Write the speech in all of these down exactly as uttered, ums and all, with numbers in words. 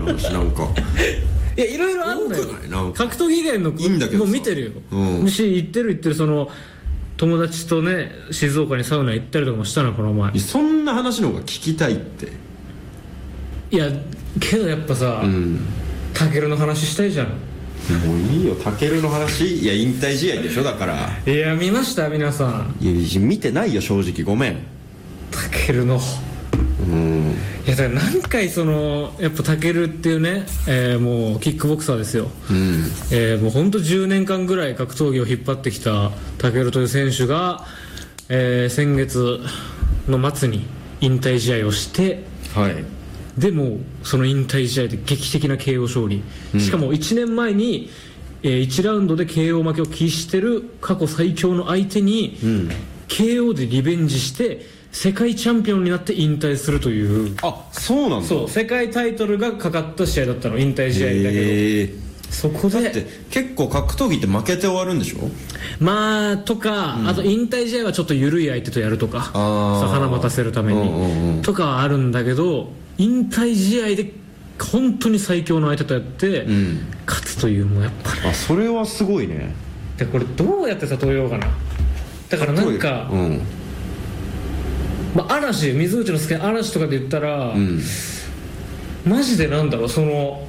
話なんかいやいろいろあるんだよ。 なんか格闘技以外のいいんだけどさもう見てるよ、 うん、 し行ってる行ってるその友達とね静岡にサウナ行ったりとかもしたのこの前。 そんな話の方が聞きたいって。 いやけどやっぱさ、うん、タケルの話したいじゃん。 もういいよタケルの話。いや引退試合でしょだから。 いや見ました皆さん。 いや見てないよ正直ごめん。 タケルのうん、いやだから何回そのやっぱタケルっていうね、えー、もうキックボクサーですよ、うんえー、もうほんとじゅうねんかんぐらい格闘技を引っ張ってきたタケルという選手が、えー、先月の末に引退試合をして、はい、でもその引退試合で劇的な ケーオー 勝利、うん、しかもいちねんまえに、えー、いちラウンドで ケーオー 負けを喫してる過去最強の相手に、うん、ケーオー でリベンジして世界チャンピオンになって引退するという。 あ、そうなんだ。 そう世界タイトルがかかった試合だったの引退試合だけど、そこでだって結構格闘技って負けて終わるんでしょ。 まあとか、うん、あと引退試合はちょっと緩い相手とやるとか花待たせるために、うんうんうん、とかはあるんだけど引退試合で本当に最強の相手とやって、うん、勝つというもうやっぱり、ね、 あそれはすごいね。 でこれどうやって例えようかな。だからなんか、うんまあ、嵐水口の好きな嵐とかで言ったら、うん、マジでなんだろうその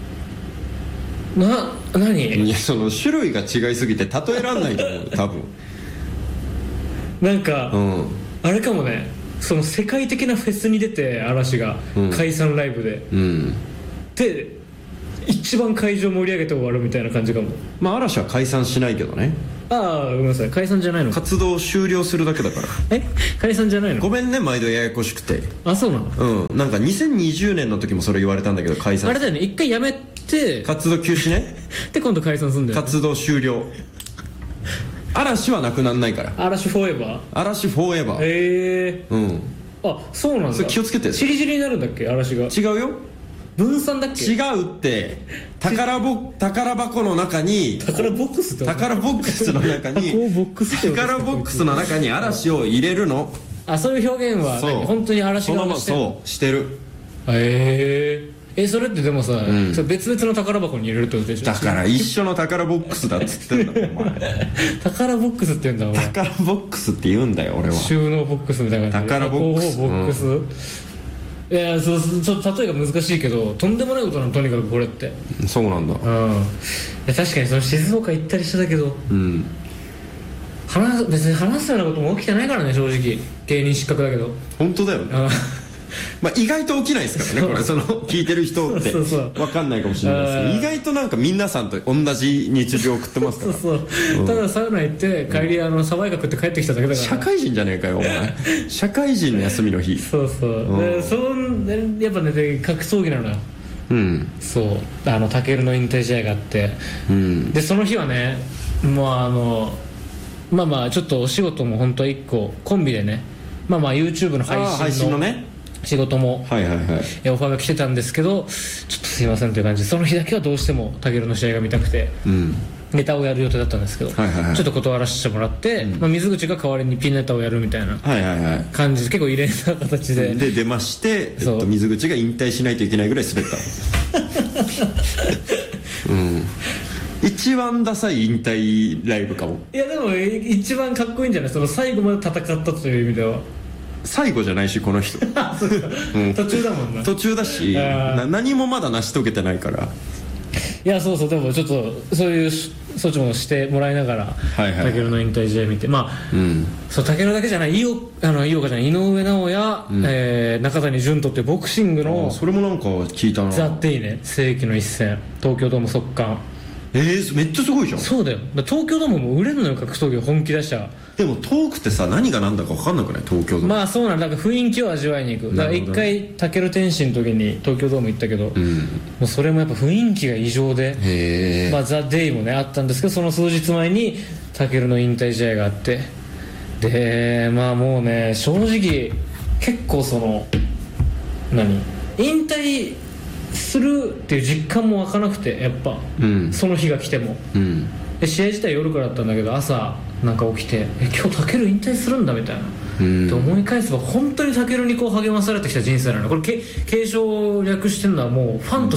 な何いやその種類が違いすぎて例えらんないと思う多分なんか、うん、あれかもねその世界的なフェスに出て嵐が、うん、解散ライブで、うん、で一番会場盛り上げて終わるみたいな感じかも。 まあ嵐は解散しないけどね。 ああごめんなさい解散じゃないの。 活動終了するだけだから。 え解散じゃないの。 ごめんね毎度ややこしくて。 あそうなの。 うんなんかにせんにじゅうねんの時もそれ言われたんだけど解散。 あれだよね一回やめて活動休止ねで今度解散するんだよ、ね、 活動終了嵐はなくなんないから。 嵐フォーエバー嵐フォーエバー。 へえー、うんあそうなんだ。 それ気をつけて。 チリチリになるんだっけ嵐が。違うよ分散だっけ。 違うって宝ボ宝箱の中に宝ボックスって宝ボックスの中に宝ボックスの中に嵐を入れるの。 あそういう表現は本当に嵐がしてる。 そうしてる。 へええそれってでもさ、うん、それ別々の宝箱に入れるってことでしょ。 だから一緒の宝ボックスだっつってんだお前宝ボックスって言うんだお前。 宝ボックスって言うんだよ俺は。 収納ボックスみたいな感じで宝ボックスボックス、うんいやそうちょっと例えが難しいけどとんでもないことなのとにかくこれって。 そうなんだ。うんいや確かにその静岡行ったりしてたけど、うん、話別に話すようなことも起きてないからね正直。芸人失格だけど。 本当だよねまあ意外と起きないですからねこれその聞いてる人ってそうそう分かんないかもしれないですけど意外となんか皆さんと同じ日常を送ってますからそうそう、 うん、ただサウナ行って帰りあのサバイカ食って帰ってきただけだから。 社会人じゃねえかよお前社会人の休みの日そうそう、うん、でそんやっぱね格闘技なのよ。うんそうあのタケルの引退試合があって、うん、でその日はねもうあのまあまあちょっとお仕事も本当はいっこコンビでねまあまあ YouTube の配信の配信のね仕事も、 はいはいはい、 オファーが来てたんですけどちょっとすいませんという感じでその日だけはどうしてもタケルの試合が見たくて、うん、ネタをやる予定だったんですけど、はいはいはい、ちょっと断らせてもらって、うんまあ、水口が代わりにピンネタをやるみたいな感じで、はいはいはい、結構異例な形でで出まして、えっと、水口が引退しないといけないぐらい滑ったうん一番ダサい引退ライブかも。 いやでも一番かっこいいんじゃないその最後まで戦ったという意味では。 最後じゃないしこの人、うん、 途中だもんな。 途中だしな何もまだ成し遂げてないから。 いやそうそうでもちょっとそういう措置もしてもらいながら、はいはい、タケルの引退試合見てまあ、うん、そうタケルだけじゃない井岡じゃない井上尚弥、うんえー、中谷潤人ってボクシングのそれもなんか聞いたな。 ザ・テイね世紀の一戦東京ドーム速乾。 えー、めっちゃすごいじゃん。 そうだよだ東京ドームも売れるのよ格闘技を本気出したら。 でも遠くてさ何が何だか分かんなくない東京ドーム。 まあそうなんだから雰囲気を味わいに行く。だから一回タケル天心の時に東京ドーム行ったけど、うん、もうそれもやっぱ雰囲気が異常でへ、まあ、ザ・デイもねあったんですけどその数日前にタケルの引退試合があってでまあもうね正直結構その何引退するっていう実感も湧かなくてやっぱ、うん、その日が来ても、うん、で試合自体夜からだったんだけど朝なんか起きてえ今日タケル引退するんだみたいな、うん、って思い返せば本当にタケルにこう励まされてきた人生なのこれ継承を略してるのはもうファンと